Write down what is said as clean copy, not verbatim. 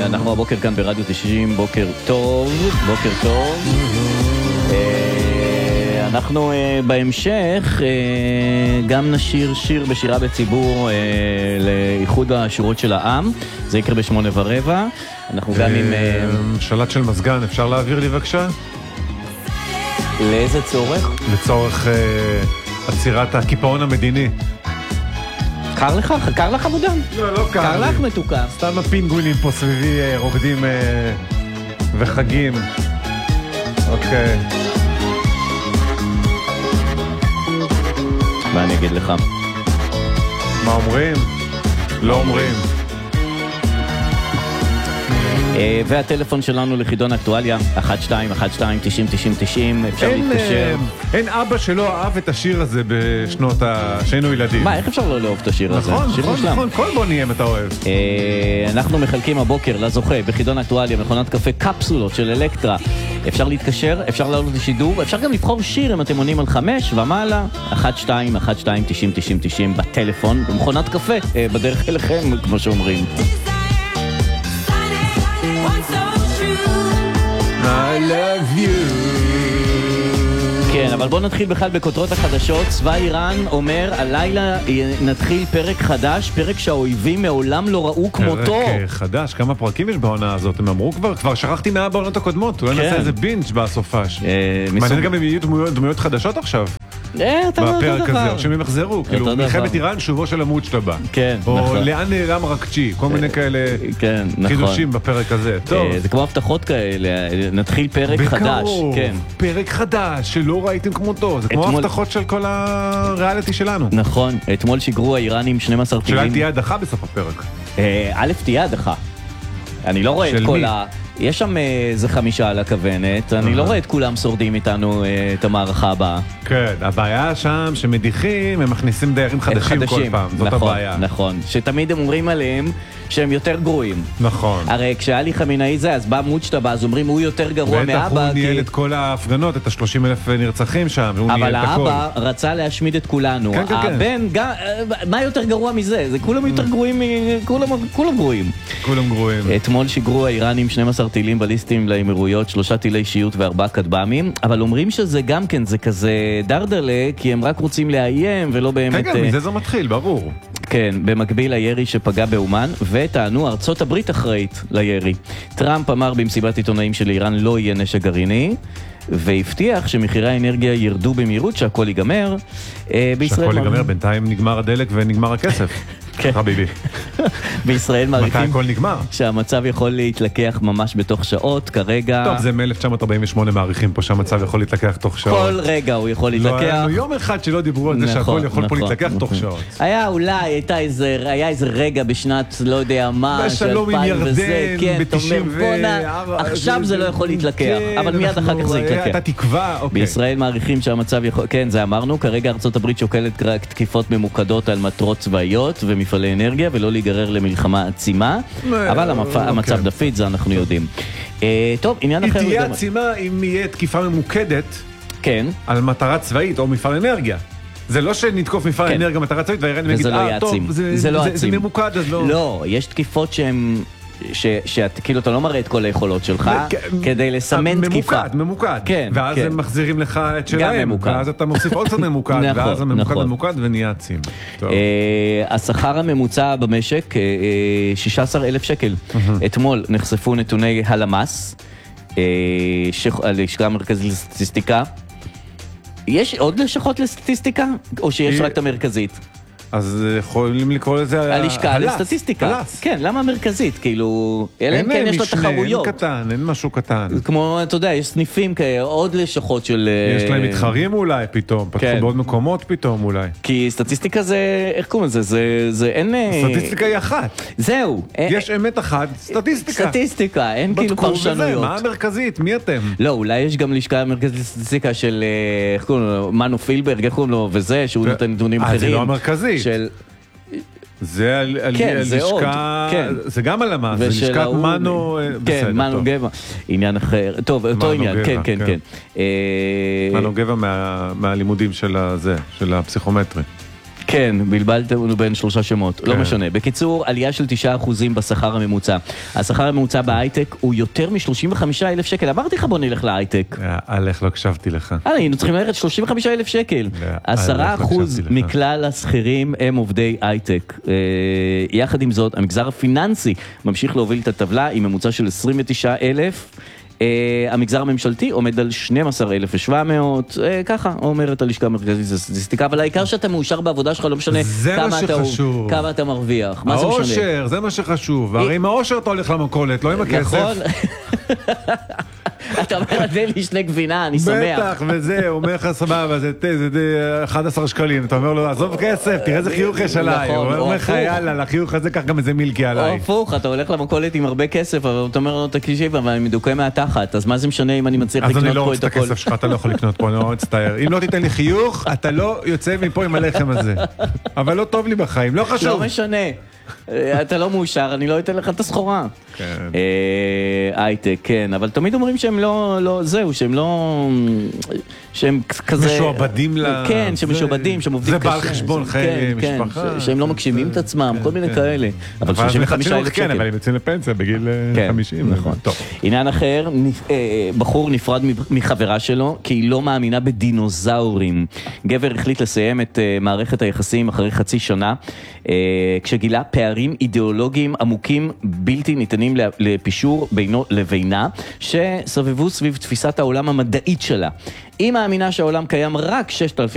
אנחנו הבוקר כאן ברדיו 90, בוקר טוב, בוקר טוב. אנחנו בהמשך גם נשיר שיר בשירה בציבור לאיחוד השורות של העם, זה יקרה ב8:15. אנחנו גם עם... שלט של מזגן, אפשר להעביר לי בבקשה? לאיזה צורך? לצורך עצירת הקיפאון המדיני. קר לך? קר לך מודם? לא קר. קר לך מתוקה. סתם הפינגווינים פה סביבי רוקדים וחגים. אוקיי. מה אני אגיד לך? מה אומרים? לא אומרים. והטלפון שלנו לחידון אקטואליה 1212-90-90-90. אפשר להתקשר. אין אבא שלא אהב את השיר הזה בשנות שהיינו ילדים. מה, איך אפשר לא לאהוב את השיר הזה? נכון, כל בוא נהיה אם אתה אוהב. אנחנו מחלקים הבוקר לזוכה בחידון אקטואליה מכונת קפה קפסולות של אלקטרה. אפשר להתקשר, אפשר לעלות לשידור, אפשר גם לבחור שיר אם אתם עונים על 5 ומעלה. 1212-90-90 בטלפון, במכונת קפה בדרך אליכם, כמו שאומרים. I love you. כן, אבל בואו נתחיל בכלל בכותרות החדשות. צבא איראן אומר, הלילה נתחיל פרק חדש, פרק שהאויבים מעולם לא ראו כמותו. פרק חדש, כמה פרקים יש בעונה הזאת? הם אמרו כבר שכחתי מהבעונות הקודמות, אולי נעשה איזה בינג' בסופש. מעניין גם אם יהיו דמויות חדשות עכשיו. בפרק הזה, או שהם יחזרו, כאילו מלחמת איראן שובו של המוג'תבא. כן, או נכון. לאן נעלם רקצ'י, כל מיני כאלה חידושים בפרק הזה. זה כמו הבטחות כאלה, נתחיל פרק חדש. פרק חדש שלא ראיתם כמותו, זה כמו הבטחות של כל הריאליטי שלנו. נכון, אתמול שיגרו האיראנים 12 טילים. שאלה תהיה הדחה בסוף הפרק. א' תהיה הדחה. אני לא רואה את כל ה... יש שם איזה 5 על הכוונת, אני לא רואה את כולם שורדים איתנו את המערכה הבאה. כן, הבעיה שם שמדיחים, הם מכניסים דיירים חדשים כל פעם, זאת הבעיה. נכון, שתמיד הם אומרים עליהם שהם יותר גרועים. נכון. הרי כשאלי חמינאי זה, אז בא מוג'תבא, אז אומרים הוא יותר גרוע מאבא. בטח הוא ניהל את כל ההפגנות, את 30,000 נרצחים שם, אבל האבא רצה להשמיד את כולנו. הבן, מה יותר גרוע מזה? זה כולם יותר גרועים, כולם גרועים. כולם גרועים. אתמול שיגרו האיראנים 12 טילים בליסטיים לאמירויות, 3 טילי שיוט ו4 כטב"מים, אבל אומרים שזה גם כן, זה כזה דרדלה, כי הם רק רוצים לאיים ולא באמת... כן, מזה זה מתחיל, ברור. כן, במקביל לירי שפגע באומן, וטענו ארצות הברית אחראית לירי. טראמפ אמר במסיבת עיתונאים שלאיראן לא יהיה נשק גרעיני, והבטיח שמחירי האנרגיה ירדו במהירות, שהכל ייגמר. שהכל ייגמר, בינתיים נגמר הדלק ונגמר הכסף. חביבי. בישראל מעריכים מתי הכל נגמר? שהמצב יכול להתלקח ממש בתוך שעות, כרגע... טוב, זה מ-1948 מעריכים פה שהמצב יכול להתלקח תוך שעות. כל רגע הוא יכול להתלקח. לא היה יום אחד שלא דיברו על זה שהכל יכול פה להתלקח תוך שעות. היה אולי, היה איזה רגע בשנת, לא יודע מה, בשלום עם ירדן, ב-94. עכשיו זה לא יכול להתלקח, אבל מיד אחר כך זה יתלקח. אתה תקווה, אוקיי. בישראל מעריכים שהמצב יכול... כן, זה אמרנו, כרגע ארצות הברית שוקלת רק תקיפות ממוקדות על מטרות צבאיות ומפעלי אנרגיה, ולא להיגרר למלחמה עצימה, אבל המצב דפיד, זה אנחנו יודעים. טוב, עניין אחר... היא תהיה עצימה אם יהיה תקיפה ממוקדת על מטרה צבאית או מפעל אנרגיה. זה לא שנתקוף מפעל אנרגיה מטרה צבאית, והאיראנים יגיד, טוב, זה ממוקד, אז לא. לא, יש תקיפות שהן... שכאילו אתה לא מראה את כל היכולות שלך כדי לסמן תקיפה. ממוקד, ואז הם מחזירים לך את שלהם, ואז אתה מוסיף עוד קצת ממוקד, ואז הממוקד ונהיה עצים. השכר הממוצע במשק 16,000 שקל. אתמול נחשפו נתוני הלמ"ס, הלשכה המרכזית לסטטיסטיקה. יש עוד לשכות לסטטיסטיקה או שיש רק את המרכזית? אז יכולים לקרוא לזה הלשכה לסטטיסטיקה. כן, למה המרכזית? כאילו, אלא אם כן יש לה תחרויות. אין קטן, אין משהו קטן. כמו, אתה יודע, יש סניפים כאלה, עוד לשכות של... יש להם מתחרים אולי פתאום, פתחו בעוד מקומות פתאום אולי. כי סטטיסטיקה זה, איך קוראים לזה? זה אין... סטטיסטיקה היא אחת. זהו. יש אמת אחת, סטטיסטיקה. סטטיסטיקה, אין כאילו פרשנויות. מה המרכזית? מי אתם? לא, אולי יש גם לשכה המרכזית לסטטיסטיקה של, איך קוראים לו, מנו פילברג, איך קוראים לו, וזה, שהוא נותן נתונים אחרים. זה לא המרכזית. של... זה הלשכה, זה גם הלמ"ס, זה לשכת מנו, כן, מנו גבע, עניין אחר, טוב, אותו עניין, כן. מנו גבע מהלימודים של הפסיכומטרי. כן, בלבלתנו בין 3 שמות, לא משנה. בקיצור, עלייה של 9% בשכר הממוצע. השכר הממוצע בהייטק הוא יותר מ-35,000 שקל. אמרתי לך בוא נלך להייטק. הלך, לא הקשבתי לך. היינו צריכים ללכת 35,000 שקל. 10% מכלל השכירים הם עובדי הייטק. יחד עם זאת, המגזר הפיננסי ממשיך להוביל את הטבלה עם ממוצע של 29,000. המגזר הממשלתי עומד על 12,700, ככה אומרת הלשכה המרכזית לסטטיסטיקה, אבל העיקר שאתה מאושר בעבודה שלך, לא משנה כמה אתה מרוויח. האושר, זה מה שחשוב. הרי עם האושר אתה הולך למכולת, לא עם הכסף. אתה אומר, זה לי 2 גבינה, אני שמח. בטח, וזה, הוא אומר לך סבבה, זה 11 שקלים. אתה אומר לו, עזוב כסף, תראה איזה חיוך יש עליי. הוא אומר לך, יאללה, לחיוך הזה, קח גם איזה מילקי עליי. או הפוך, אתה הולך למכולת עם הרבה כסף, אבל אתה אומר לו, תקשיב, אבל אני מדוכא מהתחת, אז מה זה משנה אם אני מצליח לקנות פה את הכל? אז אני לא רוצה את הכסף שלך, אתה לא יכול לקנות פה, אני לא מצטער. אם לא תיתן לי חיוך, אתה לא יוצא מפה עם הלחם הזה. אבל לא טוב לי בחיים, לא חשוב. לא משנה. אתה לא מאושר, אני לא אתן לך את הסחורה. הייטק, כן, אבל תמיד אומרים שהם לא, זהו, שהם לא, שהם כזה... משועבדים כן, שהם משועבדים, שהם עובדים קשה. זה בעל חשבון חיי משפחה. שהם לא מקשיבים את עצמם, כל מיני כאלה. אבל 35,000 שקל. כן, אבל הם יוצאים לפנסיה בגיל 50. נכון. עניין אחר, בחור נפרד מחברה שלו, כי היא לא מאמינה בדינוזאורים. גבר החליט לסיים את מערכת היחסים אחרי חצי שנה, כשגילה פערים אידיאולוגיים עמוקים בלתי ניתנים לפישור בינו לבינה, שסבבו סביב תפיסת העולם המדעית שלה. היא מאמינה שהעולם קיים רק 6,000